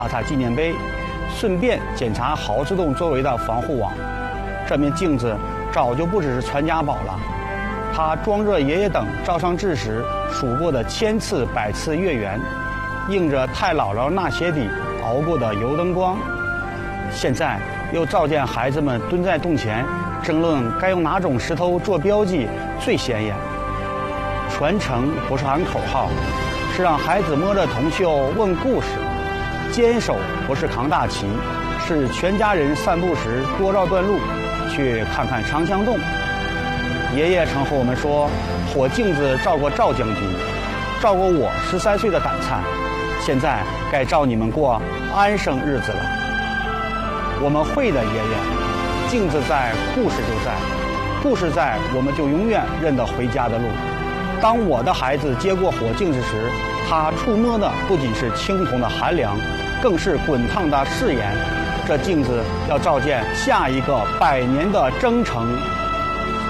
打塔纪念碑，顺便检查豪池洞周围的防护网。这面镜子早就不只是传家宝了，它装着爷爷等照上志时数过的千次百次月圆，映着太姥姥那鞋底熬过的油灯光。现在又照见孩子们蹲在洞前争论该用哪种石头做标记最显眼。传承不是喊口号，是让孩子摸着铜锈问故事；坚守不是扛大旗，是全家人散步时多绕段路去看看长枪洞。爷爷曾和我们说，火镜子照过赵将军，照过我13岁的胆颤，现在该照你们过安生日子了。我们会的，爷爷。镜子在，故事就在；故事在，我们就永远认得回家的路。当我的孩子接过火镜子时，他触摸的不仅是青铜的寒凉，更是滚烫的誓言。这镜子要照见下一个100年的征程。